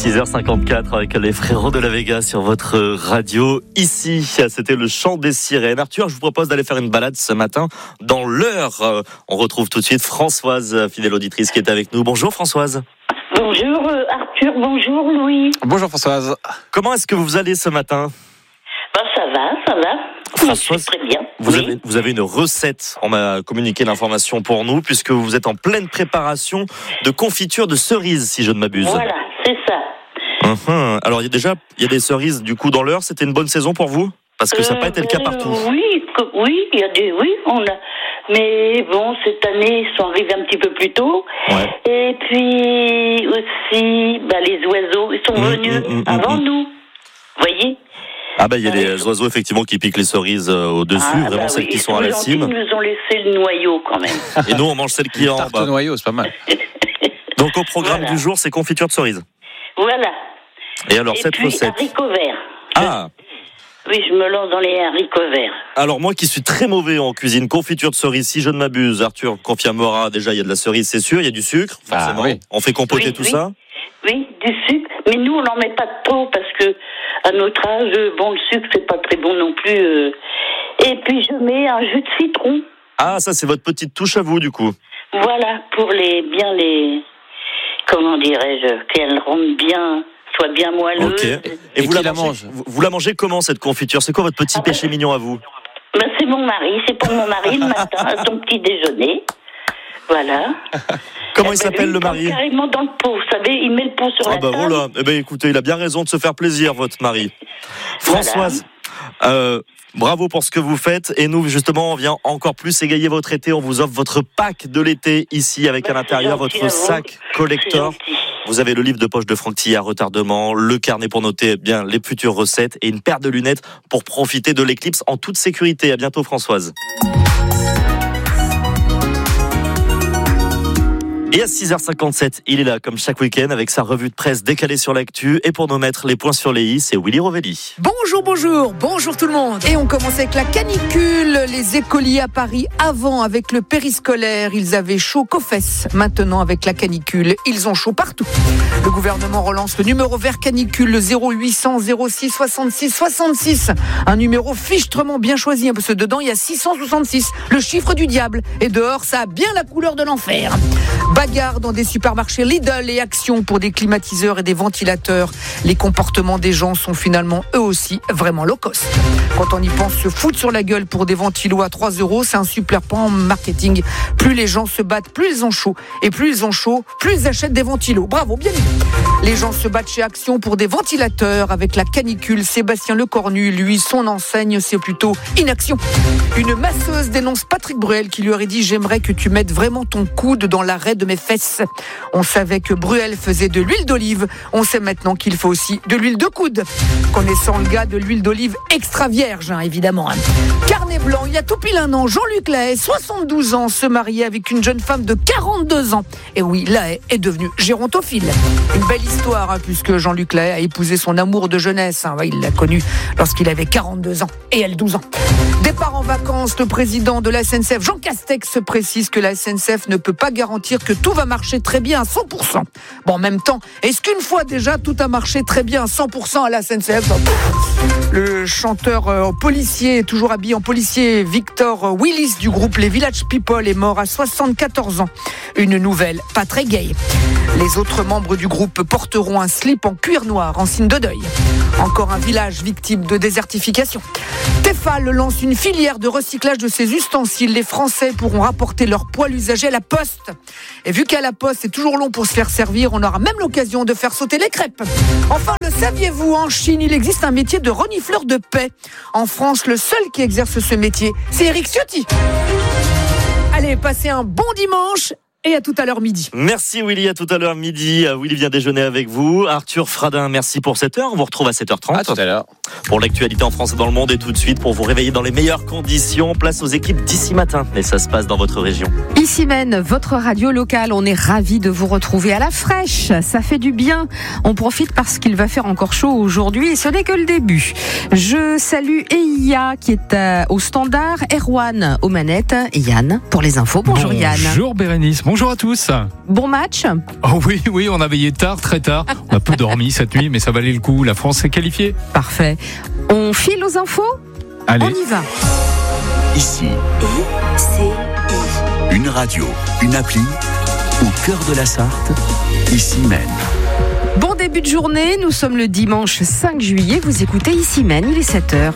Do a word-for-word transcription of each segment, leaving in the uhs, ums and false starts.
six heures cinquante-quatre avec les frérots de la Vega sur votre radio. Ici, c'était le chant des sirènes. Arthur, je vous propose d'aller faire une balade ce matin dans l'Eure. On retrouve tout de suite Françoise, fidèle auditrice, qui est avec nous. Bonjour Françoise. Bonjour Arthur, bonjour Louis. Bonjour Françoise. Comment est-ce que vous allez ce matin ? Ben, ça va, ça va. Françoise, très bien. Vous, oui. avez, vous avez une recette, on m'a communiqué l'information pour nous, puisque vous êtes en pleine préparation de confiture de cerises, si je ne m'abuse. Voilà, c'est ça. Uhum. Alors il y a déjà il y a des cerises du coup dans l'Eure, c'était une bonne saison pour vous ? Parce que ça n'a pas été le cas partout. Euh, oui, que, oui, il y a des, oui, on a. Mais bon, cette année, ils sont arrivés un petit peu plus tôt. Ouais. Et puis aussi, bah, les oiseaux, ils sont mmh, venus mmh, mmh, avant mmh. nous. Vous voyez ? Ah bah il y a des oiseaux effectivement qui piquent les cerises euh, au-dessus, Ah, vraiment bah celles oui, qui ils sont à la gentils, cime. Ils nous ont laissé le noyau quand même. Et nous on mange celles qui est en Tarte bas. au noyau, c'est pas mal. Donc au programme Voilà. du jour, c'est confiture de cerises. Voilà. Et alors Et cette puis, recette. haricots verts. Ah. Oui, je me lance dans les haricots verts. Alors moi qui suis très mauvais en cuisine, confiture de cerise, si je ne m'abuse, Arthur confirmera, déjà il y a de la cerise, c'est sûr, il y a du sucre, forcément. Ah, oui. On fait compoter Oui, tout oui. ça. Oui, du sucre. Mais nous, on n'en met pas trop parce que, à notre âge, bon, le sucre, c'est pas très bon non plus. euh. Et puis, je mets un jus de citron. Ah ça c'est votre petite touche à vous du coup. Voilà, pour les, bien les, comment dirais-je, qu'elles rendent bien, soient bien moelleuses. Ok. Et, Et vous qui la, la mangez, mange vous, vous la mangez comment cette confiture ? C'est quoi votre petit Ah ben, péché mignon à vous ? Ben, c'est mon mari, c'est pour mon mari le matin, à son petit déjeuner. Voilà. Comment Eh il ben, s'appelle lui, le il prend mari ? carrément dans le pot, vous savez, il met le pot sur Ah la bah table. voilà, eh ben écoutez, il a bien raison de se faire plaisir, votre mari. Voilà. Françoise, euh, bravo pour ce que vous faites. Et nous, justement, on vient encore plus égayer votre été. On vous offre votre pack de l'été ici, avec Bah, à l'intérieur c'est gentil votre à vous. sac collector. C'est gentil. Vous avez le livre de poche de Franck Tillard, Retardement, le carnet pour noter bien les futures recettes et une paire de lunettes pour profiter de l'éclipse en toute sécurité. À bientôt, Françoise. Et à six heures cinquante-sept, il est là comme chaque week-end avec sa revue de presse décalée sur l'actu. Et pour nous mettre les points sur les i, c'est Willy Rovelli. Bonjour, bonjour, bonjour tout le monde. Et on commence avec la canicule. Les écoliers à Paris, avant avec le périscolaire, ils avaient chaud qu'aux fesses. Maintenant avec la canicule, ils ont chaud partout. Le gouvernement relance le numéro vert canicule, le zéro huit cent zéro six soixante-six soixante-six. Un numéro fichtrement bien choisi, parce que dedans il y a six cent soixante-six, le chiffre du diable. Et dehors, ça a bien la couleur de l'enfer. Bagarre dans des supermarchés Lidl et Action pour des climatiseurs et des ventilateurs. Les comportements des gens sont finalement eux aussi vraiment low cost. Quand on y pense, se foutre sur la gueule pour des ventilos à trois euros, c'est un super plan marketing. Plus les gens se battent, plus ils ont chaud. Et plus ils ont chaud, plus ils achètent des ventilos. Bravo, bien vu. Les gens se battent chez Action pour des ventilateurs avec la canicule. Sébastien Lecornu, lui, son enseigne, c'est plutôt inaction. Une masseuse dénonce Patrick Bruel qui lui aurait dit « J'aimerais que tu mettes vraiment ton coude dans l'arrêt de mes fesses ». On savait que Bruel faisait de l'huile d'olive. On sait maintenant qu'il faut aussi de l'huile de coude. Connaissant le gars, de l'huile d'olive extra vierge, hein, évidemment. Hein. Carnet blanc, il y a tout pile un an, Jean-Luc Lahaye, soixante-douze ans, se mariait avec une jeune femme de quarante-deux ans. Et oui, Lahaye est devenu gérontophile. Une belle histoire, hein, puisque Jean-Luc Lahaye a épousé son amour de jeunesse. Hein. Ouais, il l'a connu lorsqu'il avait quarante-deux ans et elle douze ans. Départ en vacances, le président de la S N C F, Jean Castex, précise que la S N C F ne peut pas garantir que tout va marcher très bien à cent pour cent. Bon, en même temps, est-ce qu'une fois déjà tout a marché très bien à cent pour cent à la S N C F ? Le chanteur euh, policier, toujours habillé en policier, Victor Willis du groupe Les Village People est mort à soixante-quatorze ans. Une nouvelle pas très gaie. Les autres membres du groupe porteront un slip en cuir noir en signe de deuil. Encore un village victime de désertification. Tefal lance une filière de recyclage de ses ustensiles. Les Français pourront rapporter leur poêle usagé à la poste. Et vu qu'à la poste, c'est toujours long pour se faire servir, on aura même l'occasion de faire sauter les crêpes. Enfin, le saviez-vous, en Chine, il existe un métier de renifleur de paix. En France, le seul qui exerce ce métier, c'est Éric Ciotti. Allez, passez un bon dimanche. Et à tout à l'heure midi. Merci Willy, à tout à l'heure midi. Willy vient déjeuner avec vous. Arthur Fradin, merci pour cette heure. On vous retrouve à sept heures trente. À tout à l'heure. Pour l'actualité en France et dans le monde. Et tout de suite, pour vous réveiller dans les meilleures conditions, place aux équipes d'ici matin. Et ça se passe dans votre région. Ici Maine, votre radio locale. On est ravis de vous retrouver à la fraîche. Ça fait du bien. On profite parce qu'il va faire encore chaud aujourd'hui et ce n'est que le début. Je salue Eia qui est à, au standard, Erwan aux manettes et Yann pour les infos. Bonjour, Bonjour Yann. Bonjour Bérénice, bonjour bonjour à tous. Bon match. Oh oui, oui, on a veillé tard, très tard. On a peu dormi cette nuit, mais ça valait le coup. La France est qualifiée. Parfait. On file aux infos ? Allez. On y va. Ici, une radio, une appli, au cœur de la Sarthe, Ici Même. Bon début de journée, nous sommes le dimanche cinq juillet, vous écoutez Ici Même, il est sept heures.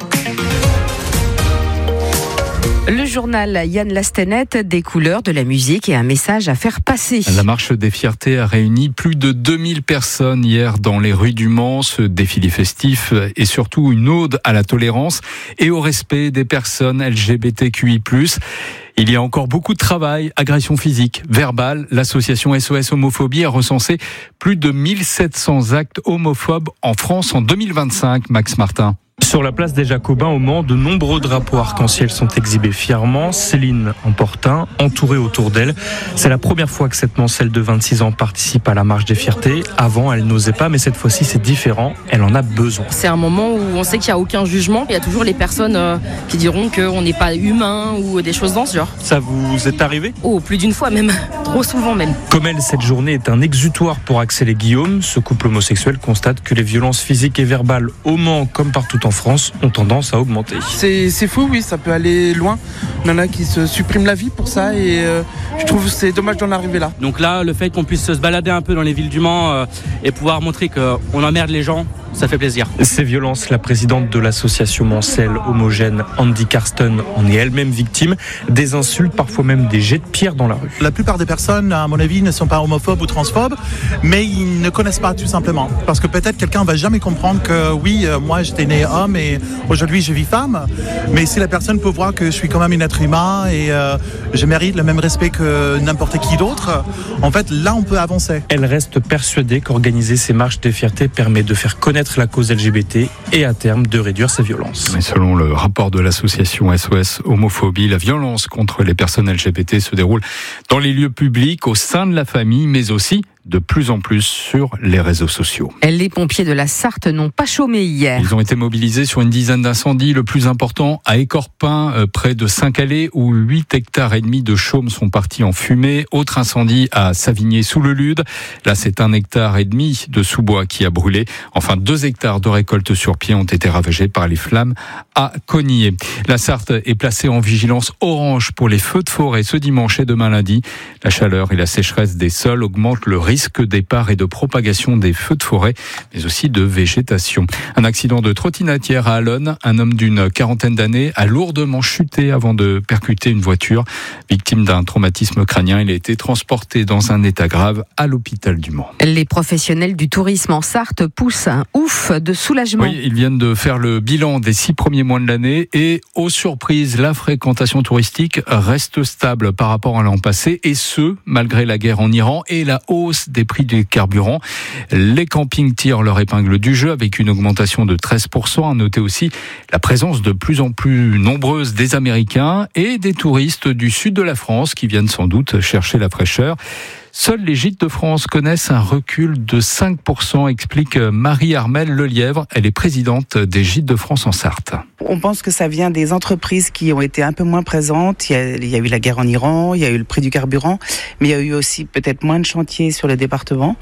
Le journal Yann Lastenet, des couleurs, de la musique et un message à faire passer. La marche des fiertés a réuni plus de deux mille personnes hier dans les rues du Mans. Ce défilé festif est surtout une ode à la tolérance et au respect des personnes L G B T Q I plus. Il y a encore beaucoup de travail, agression physique, verbale. L'association S O S Homophobie a recensé plus de mille sept cents actes homophobes en France en deux mille vingt-cinq. Max Martin. Sur la place des Jacobins au Mans, de nombreux drapeaux arc-en-ciel sont exhibés fièrement. Céline en porte un, entourée autour d'elle. C'est la première fois que cette Mancelle de vingt-six ans participe à la marche des fiertés. Avant, elle n'osait pas, mais cette fois-ci, c'est différent. Elle en a besoin. C'est un moment où on sait qu'il n'y a aucun jugement. Il y a toujours les personnes euh, qui diront qu'on n'est pas humain ou des choses dans ce genre. Ça vous est arrivé ? Oh, plus d'une fois même. Trop souvent même. Comme elle, cette journée est un exutoire pour Axel et Guillaume. Ce couple homosexuel constate que les violences physiques et verbales au Mans, comme partout en France, ont tendance à augmenter. C'est, c'est fou, oui, ça peut aller loin. Il y en a qui se suppriment la vie pour ça et euh, je trouve que c'est dommage d'en arriver là. Donc là, le fait qu'on puisse se balader un peu dans les villes du Mans euh, et pouvoir montrer qu'on emmerde les gens, ça fait plaisir. Ces violences, la présidente de l'association Mancelle homogène, Andy Karsten, en est elle-même victime. Des insultes, parfois même des jets de pierre dans la rue. La plupart des personnes, à mon avis, ne sont pas homophobes ou transphobes, mais ils ne connaissent pas tout simplement. Parce que peut-être quelqu'un ne va jamais comprendre que oui, moi j'étais né homme et aujourd'hui je vis femme. Mais si la personne peut voir que je suis quand même un être humain et euh, je mérite le même respect que n'importe qui d'autre, en fait là on peut avancer. Elle reste persuadée qu'organiser ces marches des fiertés permet de faire connaître la cause L G B T et à terme de réduire ces violences. Mais selon le rapport de l'association S O S Homophobie, la violence contre les personnes L G B T se déroule dans les lieux publics, au sein de la famille, mais aussi de plus en plus sur les réseaux sociaux. Les pompiers de la Sarthe n'ont pas chômé hier. Ils ont été mobilisés sur une dizaine d'incendies. Le plus important à Écorpin, euh, près de Saint-Calais, où huit hectares et demi de chaumes sont partis en fumée. Autre incendie à Savigné-sous-le-Lude. Là, c'est un hectare et demi de sous-bois qui a brûlé. Enfin, deux hectares de récolte sur pied ont été ravagés par les flammes à Cognier. La Sarthe est placée en vigilance orange pour les feux de forêt ce dimanche et demain lundi. La chaleur et la sécheresse des sols augmentent le risque risque départ et de propagation des feux de forêt, mais aussi de végétation. Un accident de trottinette hier à Allonne. Un homme d'une quarantaine d'années a lourdement chuté avant de percuter une voiture. Victime d'un traumatisme crânien, il a été transporté dans un état grave à l'hôpital du Mans. Les professionnels du tourisme en Sarthe poussent un ouf de soulagement. Oui, ils viennent de faire le bilan des six premiers mois de l'année et, aux surprises, la fréquentation touristique reste stable par rapport à l'an passé, et ce, malgré la guerre en Iran et la hausse des prix du carburant. Les campings tirent leur épingle du jeu avec une augmentation de treize pour cent. À noter aussi la présence de plus en plus nombreuse des Américains et des touristes du sud de la France qui viennent sans doute chercher la fraîcheur. Seuls les gîtes de France connaissent un recul de cinq pour cent, explique Marie-Armelle Lelièvre. Elle est présidente des Gîtes de France en Sarthe. On pense que ça vient des entreprises qui ont été un peu moins présentes. Il y a, il y a eu la guerre en Iran, il y a eu le prix du carburant, mais il y a eu aussi peut-être moins de chantiers sur le département.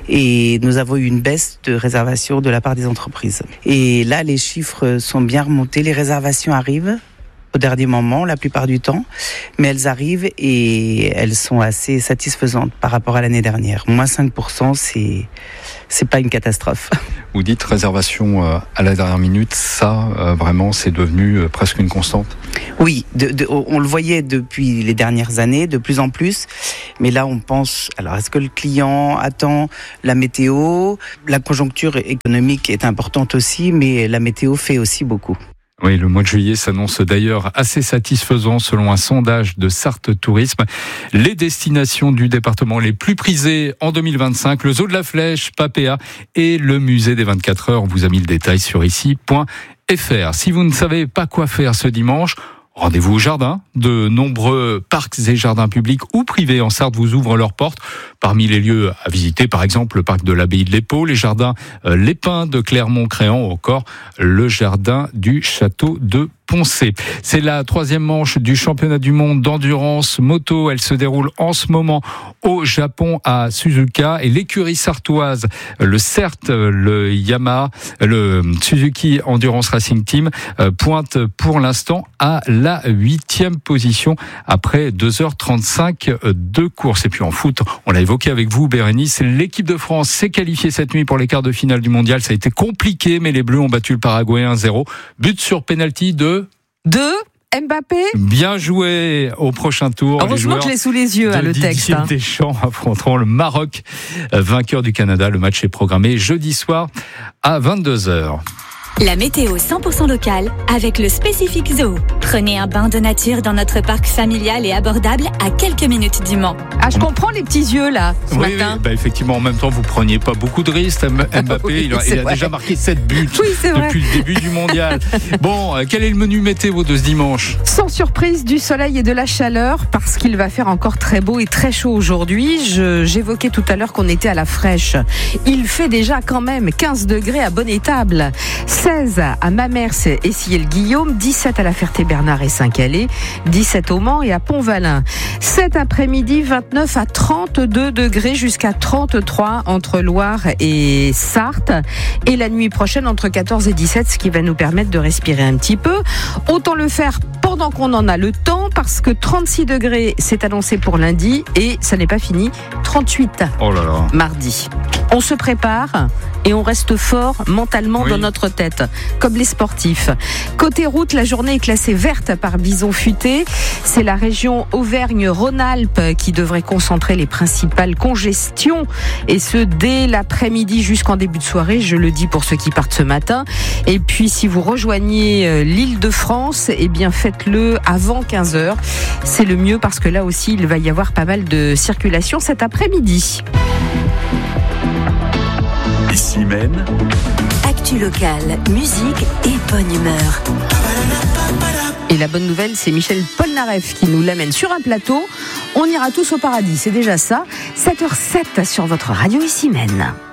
Et nous avons eu une baisse de réservations de la part des entreprises. Et là, les chiffres sont bien remontés. Les réservations arrivent au dernier moment, la plupart du temps, mais elles arrivent et elles sont assez satisfaisantes par rapport à l'année dernière. Moins cinq pour cent, c'est, c'est pas une catastrophe. Vous dites réservation à la dernière minute, ça, vraiment, c'est devenu presque une constante ? Oui, de, de, on le voyait depuis les dernières années, de plus en plus, mais là on pense, alors est-ce que le client attend la météo ? La conjoncture économique est importante aussi, mais la météo fait aussi beaucoup. Oui, le mois de juillet s'annonce d'ailleurs assez satisfaisant selon un sondage de Sarthe Tourisme. Les destinations du département les plus prisées en deux mille vingt-cinq, le Zoo de la Flèche, Papéa et le Musée des vingt-quatre heures. On vous a mis le détail sur ici point f r. Si vous ne savez pas quoi faire ce dimanche, rendez-vous au jardin. De nombreux parcs et jardins publics ou privés en Sarthe vous ouvrent leurs portes. Parmi les lieux à visiter, par exemple, le parc de l'Abbaye de l'Épau, les jardins euh, Les Pins de Clermont-Créant ou encore le jardin du Château de Poncé. C'est la troisième manche du championnat du monde d'endurance moto. Elle se déroule en ce moment au Japon à Suzuka et l'écurie sartoise, le C E R T, le Yamaha, le Suzuki Endurance Racing Team pointe pour l'instant à la huitième position après deux heures trente-cinq de course. Et puis en foot, on l'a évoqué avec vous, Bérénice, l'équipe de France s'est qualifiée cette nuit pour les quarts de finale du mondial. Ça a été compliqué, mais les Bleus ont battu le Paraguay un zéro. But sur penalty de... De Mbappé. Bien joué au prochain tour. Heureusement que je l'ai sous les yeux, de hein, le texte. Didier Deschamps affronteront le Maroc, vainqueur du Canada. Le match est programmé jeudi soir à vingt-deux heures. La météo cent pour cent locale avec le Spécifique Zoo. Prenez un bain de nature dans notre parc familial et abordable à quelques minutes du Mans. Ah, je comprends les petits yeux là, ce oui, matin. Oui, bah effectivement, en même temps, vous preniez pas beaucoup de risques. Mbappé, oui, il a, il a déjà marqué sept buts oui, depuis le début du mondial. Bon, quel est le menu météo de ce dimanche ? Sans surprise, du soleil et de la chaleur, parce qu'il va faire encore très beau et très chaud aujourd'hui. Je, j'évoquais tout à l'heure qu'on était à la fraîche. Il fait déjà quand même quinze degrés à Bonne-Étable. seize à Mamers et Sillé-le-Guillaume, dix-sept à La Ferté-Bernard et Saint-Calais, dix-sept au Mans et à Pont-Valin. Cet après-midi, vingt-neuf à trente-deux degrés jusqu'à trente-trois entre Loire et Sarthe. Et la nuit prochaine, entre quatorze et dix-sept, ce qui va nous permettre de respirer un petit peu. Autant le faire pendant qu'on en a le temps, parce que trente-six degrés, c'est annoncé pour lundi et ça n'est pas fini, trente-huit oh là là. mardi. On se prépare et on reste fort mentalement oui. dans notre tête, comme les sportifs. Côté route, la journée est classée verte par Bison Futé. C'est la région Auvergne-Rhône-Alpes qui devrait concentrer les principales congestions, et ce dès l'après-midi jusqu'en début de soirée, je le dis pour ceux qui partent ce matin. Et puis si vous rejoignez l'Île-de-France, eh bien faites-le avant quinze heures. C'est le mieux, parce que là aussi il va y avoir pas mal de circulation cet après-midi. Ici même, actu locale, musique et bonne humeur. Et la bonne nouvelle, c'est Michel Polnareff qui nous l'amène sur un plateau. On ira tous au paradis, c'est déjà ça. sept heures zéro sept sur votre radio Ici même.